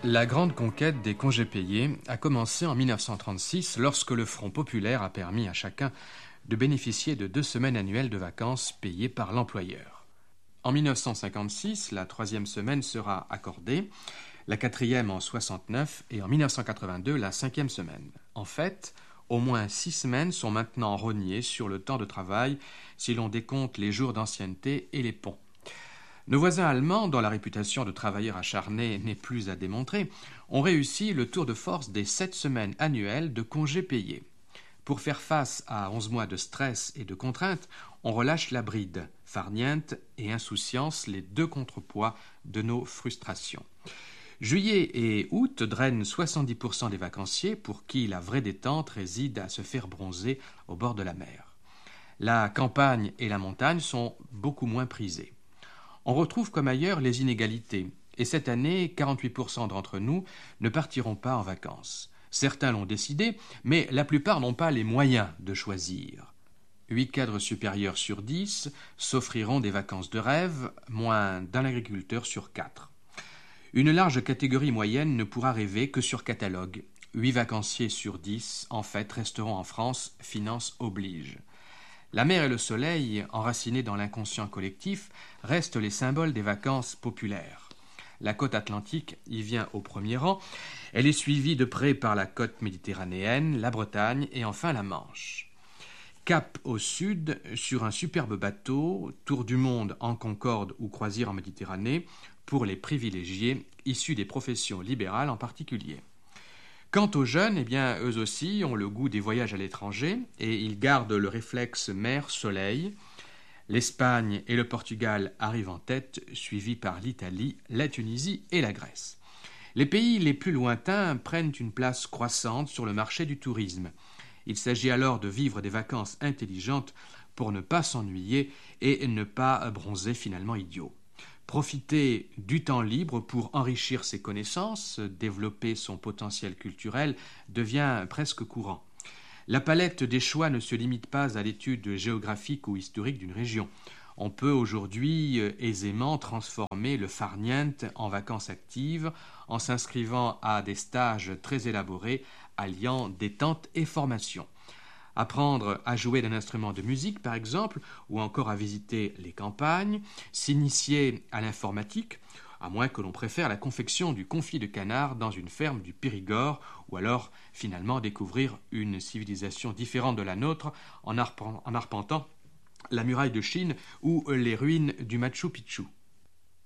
La grande conquête des congés payés a commencé en 1936 lorsque le Front populaire a permis à chacun de bénéficier de 2 semaines annuelles de vacances payées par l'employeur. En 1956, la 3e semaine sera accordée, la 4e en 69 et en 1982 la 5e semaine. En fait, au moins 6 semaines sont maintenant rognées sur le temps de travail si l'on décompte les jours d'ancienneté et les ponts. Nos voisins allemands, dont la réputation de travailleurs acharnés n'est plus à démontrer, ont réussi le tour de force des 7 semaines annuelles de congés payés. Pour faire face à 11 mois de stress et de contraintes, on relâche la bride, farniente et insouciance, les 2 contrepoids de nos frustrations. Juillet et août drainent 70% des vacanciers pour qui la vraie détente réside à se faire bronzer au bord de la mer. La campagne et la montagne sont beaucoup moins prisées. On retrouve comme ailleurs les inégalités, et cette année, 48% d'entre nous ne partiront pas en vacances. Certains l'ont décidé, mais la plupart n'ont pas les moyens de choisir. 8 cadres supérieurs sur 10 s'offriront des vacances de rêve, moins d'un agriculteur sur 4. Une large catégorie moyenne ne pourra rêver que sur catalogue. 8 vacanciers sur 10, en fait, resteront en France, finance oblige. La mer et le soleil, enracinés dans l'inconscient collectif, restent les symboles des vacances populaires. La côte atlantique y vient au premier rang. Elle est suivie de près par la côte méditerranéenne, la Bretagne et enfin la Manche. Cap au sud, sur un superbe bateau, tour du monde en Concorde ou croisière en Méditerranée, pour les privilégiés issus des professions libérales en particulier. Quant aux jeunes, eux aussi ont le goût des voyages à l'étranger et ils gardent le réflexe mer-soleil. L'Espagne et le Portugal arrivent en tête, suivis par l'Italie, la Tunisie et la Grèce. Les pays les plus lointains prennent une place croissante sur le marché du tourisme. Il s'agit alors de vivre des vacances intelligentes pour ne pas s'ennuyer et ne pas bronzer finalement idiot. Profiter du temps libre pour enrichir ses connaissances, développer son potentiel culturel devient presque courant. La palette des choix ne se limite pas à l'étude géographique ou historique d'une région. On peut aujourd'hui aisément transformer le farniente en vacances actives en s'inscrivant à des stages très élaborés alliant détente et formation. Apprendre à jouer d'un instrument de musique, par exemple, ou encore à visiter les campagnes, s'initier à l'informatique, à moins que l'on préfère la confection du confit de canard dans une ferme du Périgord, ou alors, finalement, découvrir une civilisation différente de la nôtre en arpentant la muraille de Chine ou les ruines du Machu Picchu.